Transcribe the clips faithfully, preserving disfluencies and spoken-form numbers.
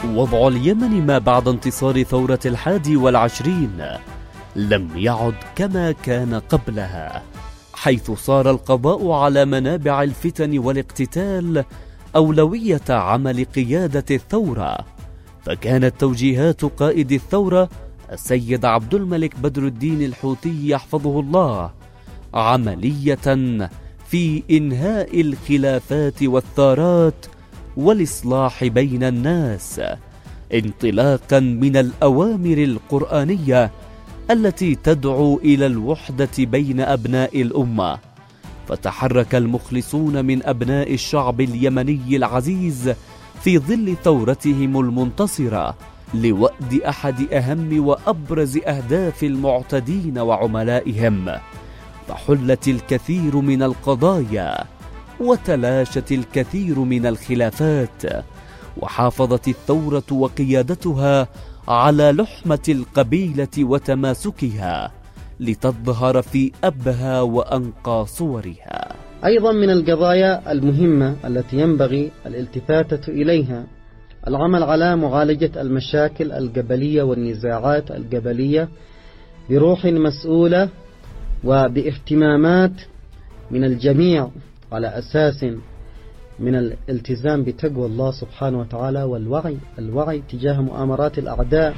وضع اليمن ما بعد انتصار ثورة الحادي والعشرين لم يعد كما كان قبلها، حيث صار القضاء على منابع الفتن والاقتتال أولوية عمل قيادة الثورة. فكانت توجيهات قائد الثورة السيد عبد الملك بدر الدين الحوثي يحفظه الله عملية في إنهاء الخلافات والثارات والإصلاح بين الناس، انطلاقا من الأوامر القرآنية التي تدعو إلى الوحدة بين أبناء الأمة. فتحرك المخلصون من أبناء الشعب اليمني العزيز في ظل ثورتهم المنتصرة لوأد أحد أهم وأبرز أهداف المعتدين وعملائهم، فحلت الكثير من القضايا وتلاشت الكثير من الخلافات، وحافظت الثورة وقيادتها على لحمة القبيلة وتماسكها لتظهر في أبهى وأنقى صورها. أيضا من القضايا المهمة التي ينبغي الالتفاتة إليها العمل على معالجة المشاكل القبلية والنزاعات القبلية بروح مسؤولة وباهتمامات من الجميع، على أساس من الالتزام بتقوى الله سبحانه وتعالى والوعي الوعي تجاه مؤامرات الأعداء.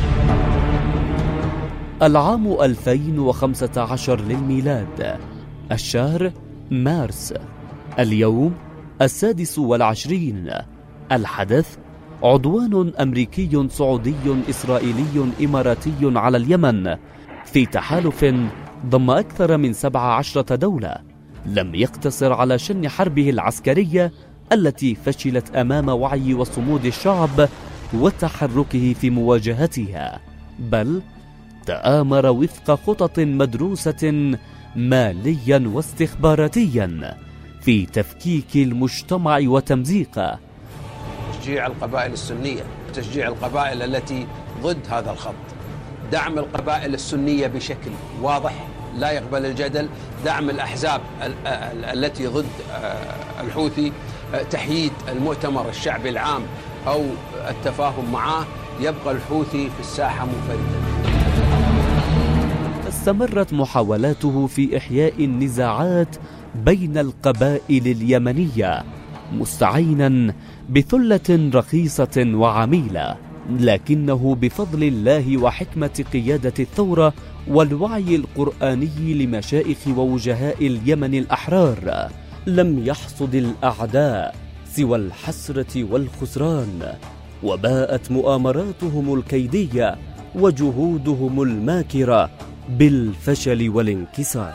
العام ألفين وخمسة عشر للميلاد، الشهر مارس، اليوم السادس والعشرين. الحدث عدوان أمريكي سعودي إسرائيلي إماراتي على اليمن في تحالف ضم أكثر من سبع عشرة دولة، لم يقتصر على شن حربه العسكرية التي فشلت أمام وعي وصمود الشعب وتحركه في مواجهتها، بل تآمر وفق خطط مدروسة ماليا واستخباراتيا في تفكيك المجتمع وتمزيقه. تشجيع القبائل السنية، تشجيع القبائل التي ضد هذا الخط، دعم القبائل السنية بشكل واضح لا يقبل الجدل، دعم الأحزاب التي ضد الحوثي، تحييد المؤتمر الشعبي العام أو التفاهم معه، يبقى الحوثي في الساحة منفردا. استمرت محاولاته في إحياء النزاعات بين القبائل اليمنية مستعينا بثلة رخيصة وعميلة، لكنه بفضل الله وحكمة قيادة الثورة والوعي القرآني لمشائخ ووجهاء اليمن الأحرار لم يحصد الأعداء سوى الحسرة والخسران، وباءت مؤامراتهم الكيدية وجهودهم الماكرة بالفشل والانكسار.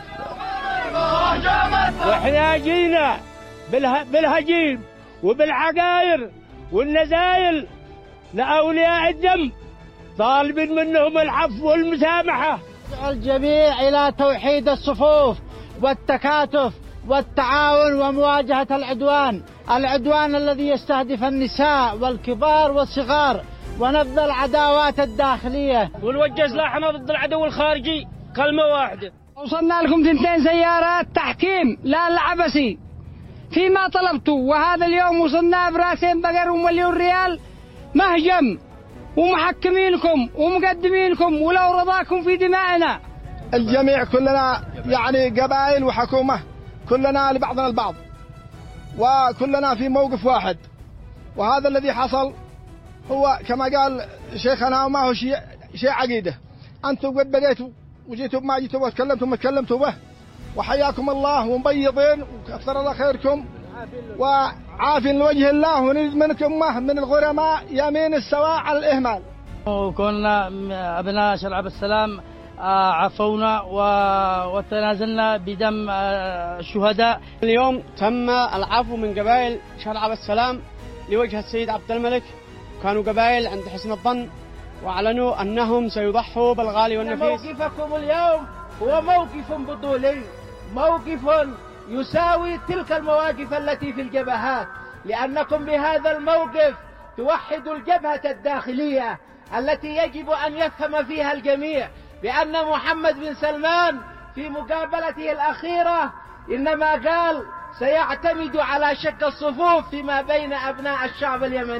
واحنا جينا بالهجيم وبالعقاير والنزايل لأولياء الدم طالبين منهم العفو والمسامحة. الجميع إلى توحيد الصفوف والتكاتف والتعاون ومواجهة العدوان العدوان الذي يستهدف النساء والكبار والصغار، ونبذ العداوات الداخلية ونوجه سلاحنا ضد العدو الخارجي كلمة واحدة. وصلنا لكم ثنتين سيارات تحكيم لا العبسي فيما طلبتوا، وهذا اليوم وصلنا براسين بقر ومليون ريال مهجم ومحكمينكم ومقدمينكم ولو رضاكم في دمائنا. الجميع كلنا يعني قبائل وحكومة، كلنا لبعضنا البعض وكلنا في موقف واحد، وهذا الذي حصل هو كما قال شيخنا وما هو شيء شيء عقيدة. أنتم قد بديتوا وجيتوا بما جيتوا وتكلمتوا ما تكلمتوا به، وحياكم الله ومبيضين وكثر الله خيركم وعافين لوجه الله، ونريد منكم من الغرماء يمين السواء على الإهمال. وكنا أبناء شرع عبد السلام عفونا وتنازلنا بدم الشهداء. اليوم تم العفو من قبائل شرع عبد السلام لوجه السيد عبد الملك، كانوا قبائل عند حسن الظن واعلنوا أنهم سيضحوا بالغالي والنفيس. موقفكم اليوم هو موقف بطولي، موقف يساوي تلك المواقف التي في الجبهات، لأنكم بهذا الموقف توحدوا الجبهة الداخلية التي يجب أن يفهم فيها الجميع بأن محمد بن سلمان في مقابلته الأخيرة إنما قال سيعتمد على شق الصفوف فيما بين أبناء الشعب اليمني.